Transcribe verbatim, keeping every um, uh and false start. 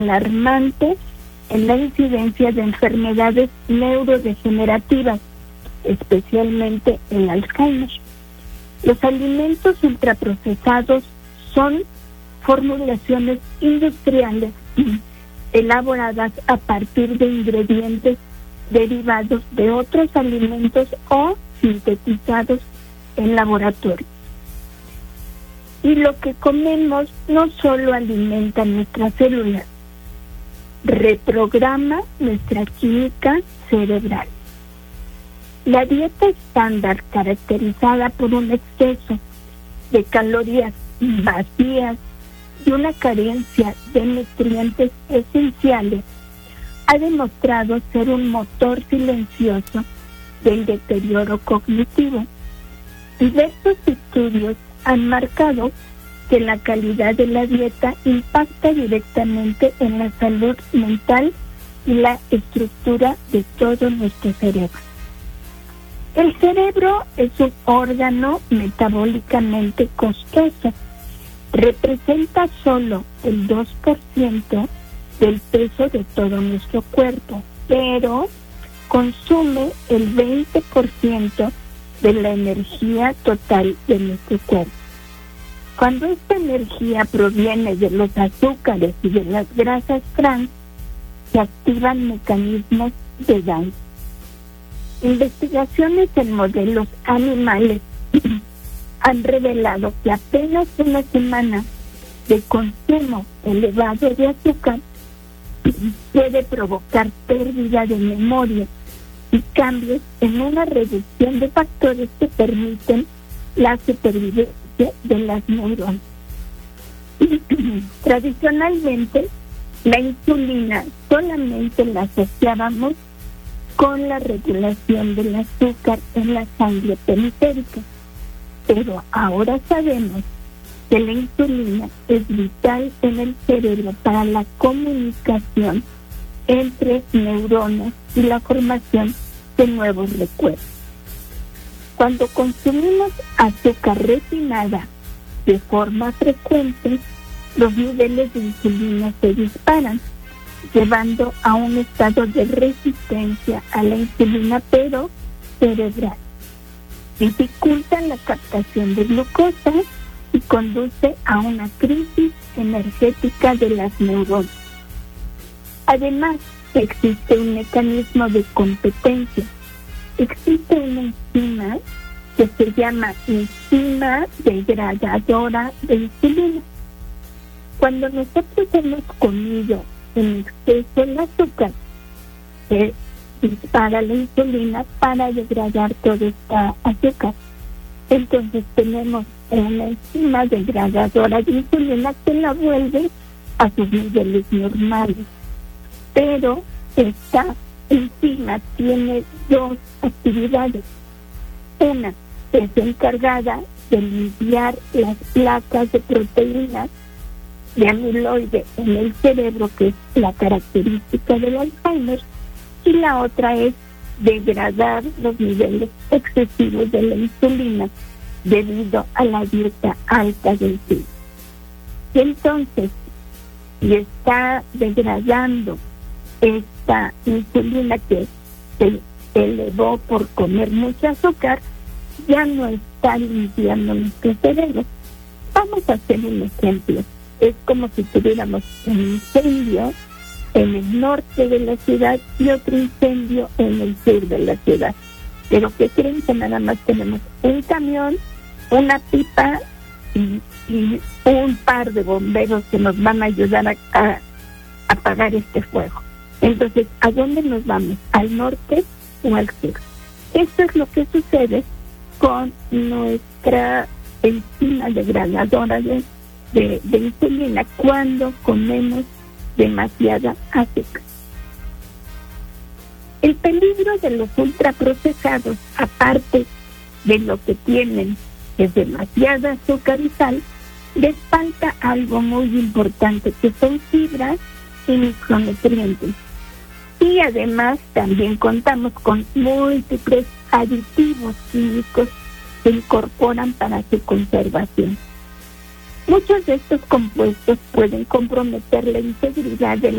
alarmante en la incidencia de enfermedades neurodegenerativas, especialmente el Alzheimer. Los alimentos ultraprocesados son formulaciones industriales elaboradas a partir de ingredientes derivados de otros alimentos o sintetizados en laboratorio. Y lo que comemos no solo alimenta nuestras células, reprograma nuestra química cerebral. La dieta estándar, caracterizada por un exceso de calorías vacías y una carencia de nutrientes esenciales, ha demostrado ser un motor silencioso del deterioro cognitivo. Diversos estudios han marcado que la calidad de la dieta impacta directamente en la salud mental y la estructura de todo nuestro cerebro. El cerebro es un órgano metabólicamente costoso. Representa solo el dos por ciento del peso de todo nuestro cuerpo, pero consume el veinte por ciento de la energía total de nuestro cuerpo. Cuando esta energía proviene de los azúcares y de las grasas trans, se activan mecanismos de daño. Investigaciones en modelos animales han revelado que apenas una semana de consumo elevado de azúcar puede provocar pérdida de memoria y cambios en una reducción de factores que permiten la supervivencia de las neuronas. Tradicionalmente, la insulina solamente la asociábamos con la regulación del azúcar en la sangre periférica, pero ahora sabemos que la insulina es vital en el cerebro para la comunicación entre neuronas y la formación de nuevos recuerdos. Cuando consumimos azúcar refinada de forma frecuente, los niveles de insulina se disparan, llevando a un estado de resistencia a la insulina, pero cerebral. Dificulta la captación de glucosa y conduce a una crisis energética de las neuronas. Además, existe un mecanismo de competencia. Existe una enzima que se llama enzima degradadora de insulina. Cuando nosotros hemos comido en exceso el azúcar, se dispara la insulina para degradar toda esta azúcar. Entonces tenemos una enzima degradadora de insulina que la vuelve a sus niveles normales. Pero esta enzima tiene dos actividades. Una es encargada de limpiar las placas de proteínas de amiloide en el cerebro, que es la característica del Alzheimer, y la otra es degradar los niveles excesivos de la insulina debido a la dieta alta de insulina. Y entonces, si está degradando esta insulina que se elevó por comer mucho azúcar, ya no está limpiando nuestro cerebro. Vamos a hacer un ejemplo. Es como si tuviéramos un incendio en el norte de la ciudad y otro incendio en el sur de la ciudad. Pero ¿qué creen? Que nada más tenemos un camión, una pipa y, y un par de bomberos que nos van a ayudar a, a apagar este fuego. Entonces, ¿a dónde nos vamos? ¿Al norte o al sur? Esto es lo que sucede con nuestra enzima degradadora de, de, de insulina cuando comemos demasiada azúcar. El peligro de los ultraprocesados, aparte de lo que tienen, que es demasiada azúcar y sal, les falta algo muy importante, que son fibras y micronutrientes. Y además también contamos con múltiples aditivos químicos que incorporan para su conservación. Muchos de estos compuestos pueden comprometer la integridad de la